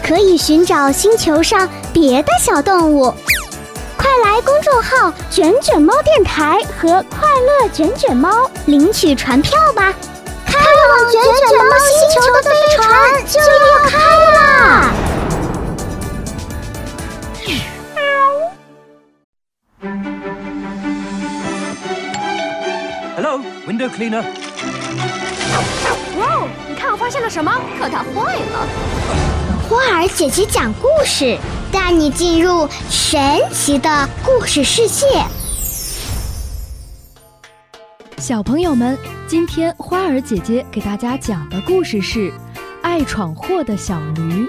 可以寻找星球上别的小动物。快来公众号“卷卷猫电台”和“快乐卷卷猫”领取船票吧！开往卷卷猫星球的飞船就要开啦 ！Hello, window cleaner. 哇，你看我发现了什么？可它坏了。 花儿姐姐讲故事，带你进入神奇的故事世界。 小朋友们，今天花儿姐姐给大家讲的故事是爱闯祸的小驴。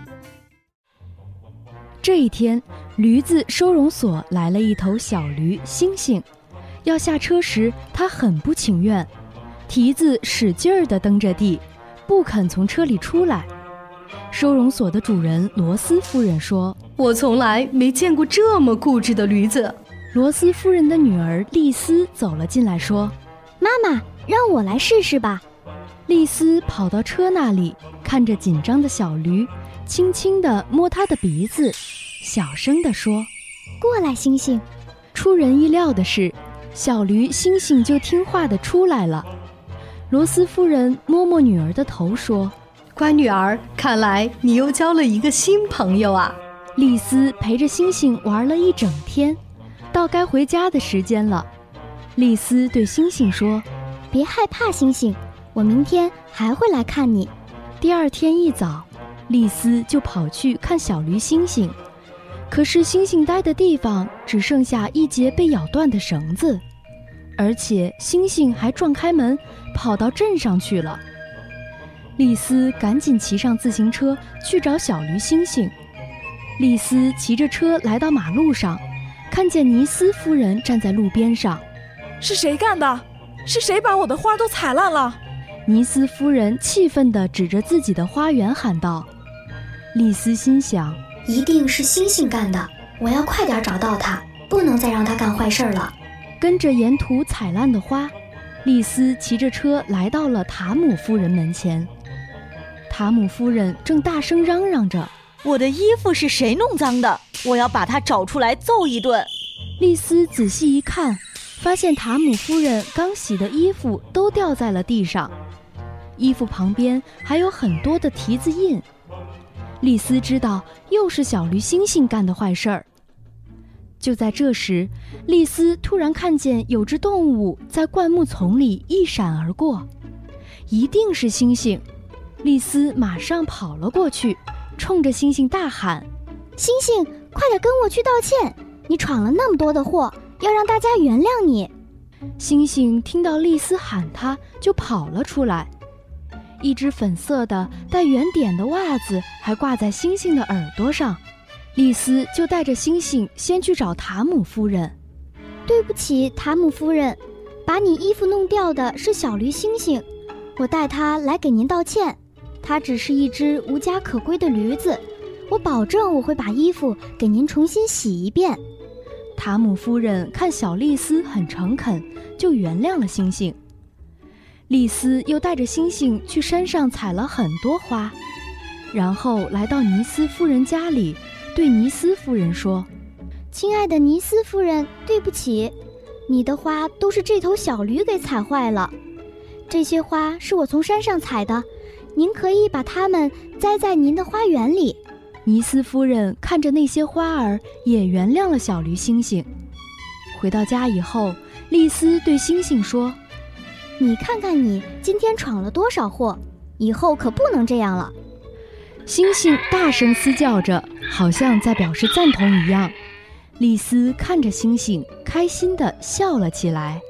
这一天，驴子收容所来了一头小驴星星，要下车时它很不情愿，蹄子使劲儿地蹬着地，不肯从车里出来。收容所的主人罗斯夫人说：“ 我从来没见过这么固执的驴子。” 罗斯夫人的女儿丽丝走了进来说：“ 妈妈，让我来试试吧。” 丽丝跑到车那里，看着紧张的小驴，轻轻地摸它的鼻子，小声地说：“ 过来，星星。” 出人意料的是，小驴星星就听话地出来了。罗斯夫人摸摸女儿的头说：“ 乖女儿，看来你又交了一个新朋友啊。” 丽丝陪着星星玩了一整天，到该回家的时间了。丽丝对星星说：“ 别害怕，星星，我明天还会来看你。” 第二天一早，丽丝就跑去看小驴星星，可是星星待的地方只剩下一截被咬断的绳子，而且星星还撞开门跑到镇上去了。丽丝赶紧骑上自行车去找小驴星星。丽丝骑着车来到马路上，看见尼斯夫人站在路边上。 “是谁干的？是谁把我的花都踩烂了？” 尼斯夫人气愤地指着自己的花园喊道。丽丝心想， 一定是星星干的，我要快点找到他，不能再让他干坏事了。 跟着沿途踩烂的花，丽丝骑着车来到了塔姆夫人门前。塔姆夫人正大声嚷嚷着：“ 我的衣服是谁弄脏的？我要把他找出来揍一顿！” 丽丝仔细一看，发现塔姆夫人刚洗的衣服都掉在了地上，衣服旁边还有很多的蹄子印。丽丝知道又是小驴星星干的坏事儿。就在这时，丽丝突然看见有只动物在灌木丛里一闪而过，一定是星星。丽丝马上跑了过去，冲着星星大喊：“ 星星，快点跟我去道歉！你闯了那么多的祸，要让大家原谅你。” 星星听到丽丝喊他，就跑了出来。一只粉色的带圆点的袜子还挂在星星的耳朵上。丽丝就带着星星先去找塔姆夫人。 “对不起，塔姆夫人，把你衣服弄掉的是小驴星星，我带它来给您道歉。它只是一只无家可归的驴子，我保证我会把衣服给您重新洗一遍。” 塔姆夫人看小丽丝很诚恳，就原谅了星星。丽丝又带着星星去山上采了很多花，然后来到尼斯夫人家里，对尼斯夫人说：“ 亲爱的尼斯夫人，对不起，你的花都是这头小驴给踩坏了。这些花是我从山上采的，您可以把它们栽在您的花园里。” 尼斯夫人看着那些花儿，也原谅了小驴星星。回到家以后，丽丝对星星说：“ 你看看你今天闯了多少祸，以后可不能这样了。” 星星大声嘶叫着，好像在表示赞同一样。丽丝看着星星，开心地笑了起来。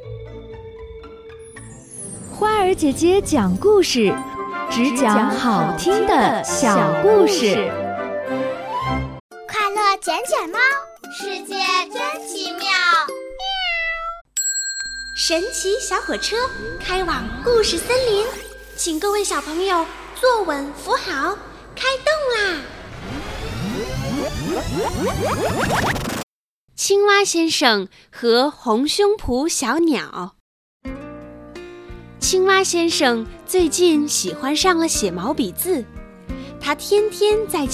花儿姐姐讲故事，只讲好听的小故事。 快乐卷卷猫，世界真奇妙。神奇小火车开往故事森林，请各位小朋友坐稳扶好，开动啦！青蛙先生和红胸脯小鸟。青蛙先生最近喜欢上了写毛笔字，他天天在